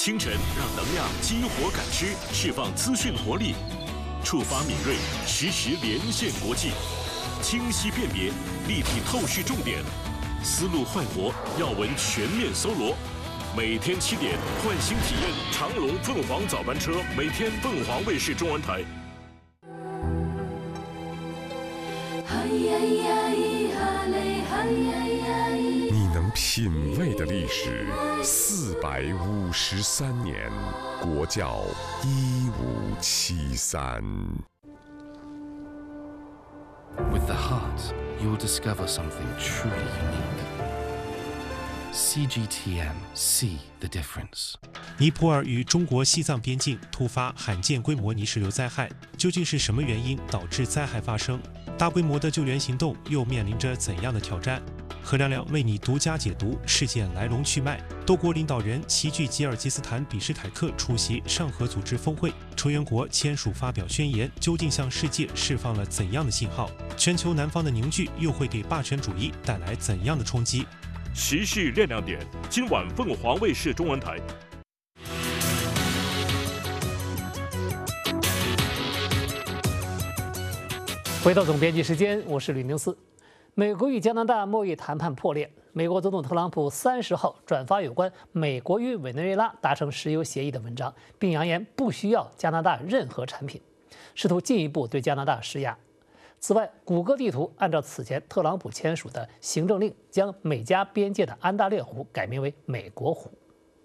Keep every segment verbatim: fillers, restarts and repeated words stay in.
清晨让能量激活感知，释放资讯活力，触发敏锐，实时连线国际，清晰辨别，立体透视重点，思路焕活，要闻全面搜罗。每天七点，换新体验长荣凤凰早班车，每天凤凰卫视中文台。 你能品味的历史，四百五十三年，国教一五七三。 With the heart, you'll discover something truly unique. C G T M, see the difference. 尼泊尔与中国西藏边境突发罕见规模泥石流灾害，究竟是什么原因导致灾害发生？大规模的救援行动又面临着怎样的挑战？何亮亮为你独家解读事件来龙去脉。多国领导人齐聚吉尔吉斯坦比什凯克出席上合组织峰会，成员国签署发表宣言，究竟向世界释放了怎样的信号？全球南方的凝聚又会给霸权主义带来怎样的冲击？ 时事亮亮点，今晚凤凰卫视中文台。 回到总编辑时间，我是吕宁思。美国与加拿大贸易谈判破裂，美国总统特朗普三十号转发有关美国与委内瑞拉达成石油协议的文章，并扬言不需要加拿大任何产品，试图进一步对加拿大施压。此外，谷歌地图按照此前特朗普签署的行政令，将美加边界的安大略湖改名为美国湖。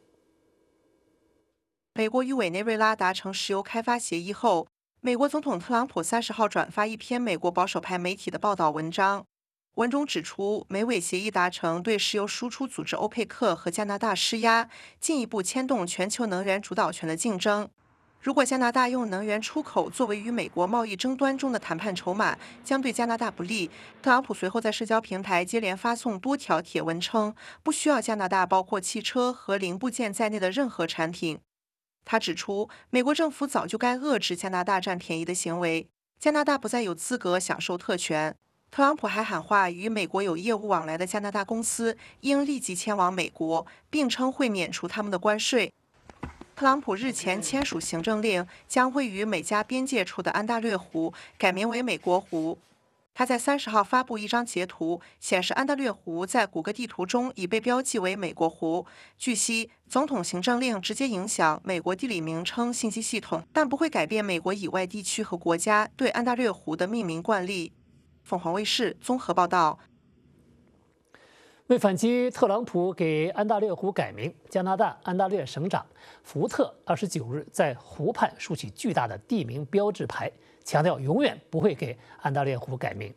美国与委内瑞拉达成石油开发协议后，美国总统特朗普三十号转发一篇美国保守派媒体的报道文章，文中指出，美委协议达成对石油输出组织欧佩克和加拿大施压，进一步牵动全球能源主导权的竞争。如果加拿大用能源出口作为与美国贸易争端中的谈判筹码，将对加拿大不利。特朗普随后在社交平台接连发送多条帖文称，不需要加拿大包括汽车和零部件在内的任何产品。他指出，美国政府早就该遏制加拿大占便宜的行为，加拿大不再有资格享受特权。特朗普还喊话，与美国有业务往来的加拿大公司应立即迁往美国，并称会免除他们的关税。特朗普日前签署行政令，将位于美加边界处的安大略湖改名为美国湖。他在三十号发布一张截图，显示安大略湖在谷歌地图中已被标记为美国湖。据悉，总统行政令直接影响美国地理名称信息系统，但不会改变美国以外地区和国家对安大略湖的命名惯例。凤凰卫视综合报道。 为反击特朗普给安大略湖改名，加拿大安大略省长福特二十九日在湖畔竖起巨大的地名标志牌，强调永远不会给安大略湖改名。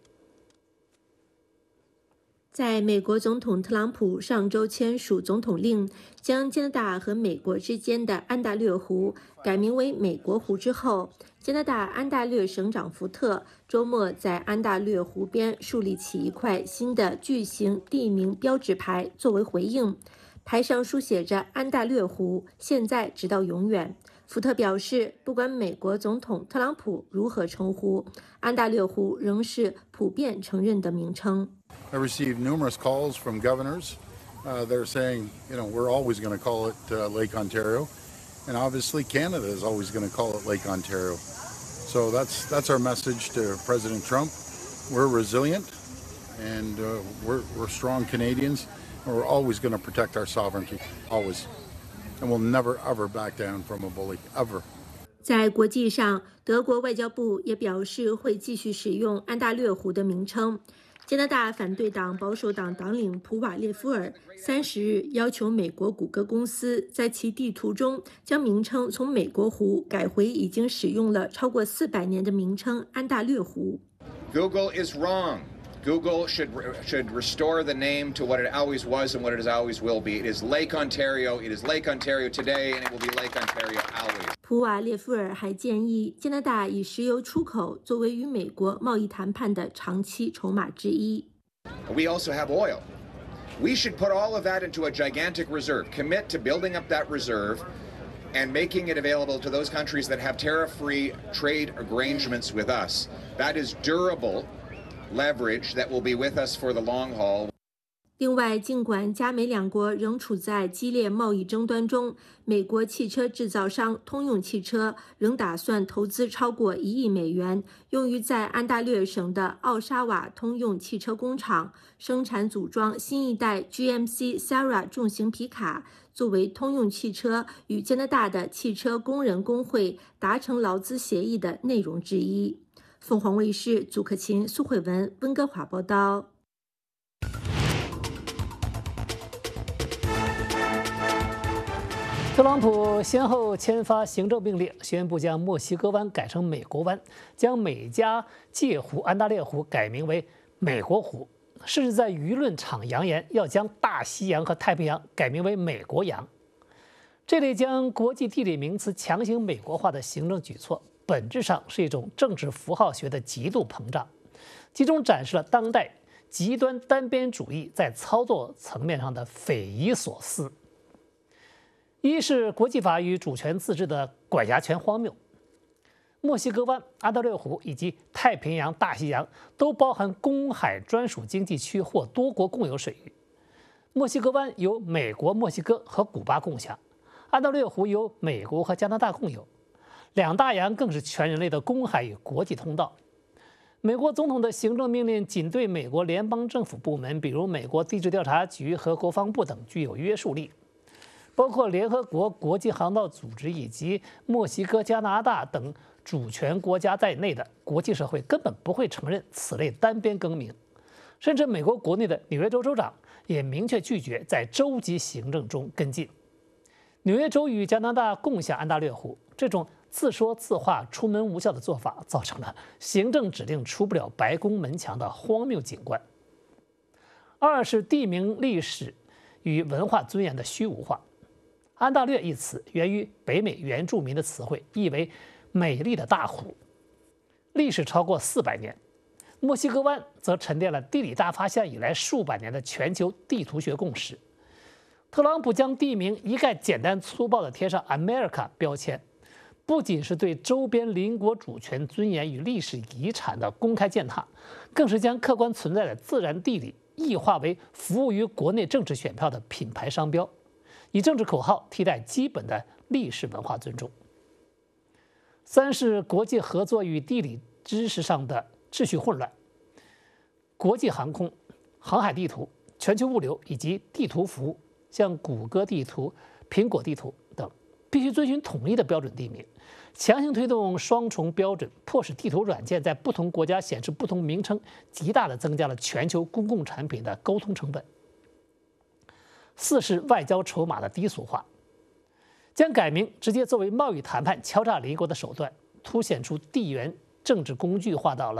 在美国总统特朗普上周签署总统令，将加拿大和美国之间的安大略湖改名为美国湖之后，加拿大安大略省长福特周末在安大略湖边树立起一块新的巨型地名标志牌作为回应，牌上书写着“安大略湖，现在直到永远”。福特表示，不管美国总统特朗普如何称呼，安大略湖仍是普遍承认的名称。 I received numerous calls from governors. Uh, they're saying, you know, we're always going to call it uh, Lake Ontario, and obviously Canada is always going to call it Lake Ontario. So that's that's our message to President Trump. We're resilient, and uh, we're we're strong Canadians, and we're always going to protect our sovereignty, always, and we'll never ever back down from a bully, ever. 在国际上，德国外交部也表示会继续使用安大略湖的名称。加拿大反对党保守党党领普瓦列夫尔三十日要求美国谷歌公司在其地图中将名称从美国湖改回已经使用了超过四百年的名称安大略湖。 Google is wrong. Google should should restore the name to what it always was and what it always will be. It is Lake Ontario. It is Lake Ontario today, and it will be Lake Ontario always. 普瓦列夫尔还建议加拿大以石油出口作为与美国贸易谈判的长期筹码之一。 We also have oil. We should put all of that into a gigantic reserve. Commit to building up that reserve and making it available to those countries that have tariff-free trade arrangements with us. That is durable leverage that will be with us for the long haul. 另外，尽管加美两国仍处在激烈贸易争端中，美国汽车制造商通用汽车仍打算投资超过一亿美元，用于在安大略省的奥沙瓦通用汽车工厂生产组装新一代 G M C Sierra 重型皮卡，作为通用汽车与加拿大的汽车工人工会达成劳资协议的内容之一。凤凰卫视祖克勤、苏慧文温哥华报道。 特朗普先后签发行政命令，宣布将墨西哥湾改成美国湾，将美加界湖安大略湖改名为美国湖，甚至在舆论场扬言要将大西洋和太平洋改名为美国洋。这类将国际地理名词强行美国化的行政举措，本质上是一种政治符号学的极度膨胀，集中展示了当代极端单边主义在操作层面上的匪夷所思。一是国际法与主权自治的管辖权荒谬。墨西哥湾、安大略湖以及太平洋、大西洋都包含公海专属经济区或多国共有水域。墨西哥湾由美国、墨西哥和古巴共享，安大略湖由美国和加拿大共有。两大洋更是全人类的公海与国际通道。美国总统的行政命令仅对美国联邦政府部门，比如美国地质调查局和国防部等具有约束力。包括联合国国际航道组织以及墨西哥、加拿大等主权国家在内的国际社会根本不会承认此类单边更名，甚至美国国内的纽约州州长也明确拒绝在州级行政中跟进。纽约州与加拿大共享安大略湖，这种自说自话、出门无效的做法，造成了行政指令出不了白宫门墙的荒谬景观。二是地名历史与文化尊严的虚无化。安大略一词源于北美原住民的词汇，意为美丽的大湖，历史超过四百年。墨西哥湾则沉淀了地理大发现以来数百年的全球地图学共识。特朗普将地名一概简单粗暴地贴上 America 标签，不仅是对周边邻国主权尊严与历史遗产的公开践踏，更是将客观存在的自然地理异化为服务于国内政治选票的品牌商标，以政治口号替代基本的历史文化尊重。三是国际合作与地理知识上的秩序混乱。国际航空、航海地图、全球物流以及地图服务，像谷歌地图、苹果地图等，必须遵循统一的标准地名，强行推动双重标准，迫使地图软件在不同国家显示不同名称，极大地增加了全球公共产品的沟通成本。四是外交筹码的低俗化，将改名直接作为贸易谈判敲诈邻国的手段，凸显出地缘政治工具化到了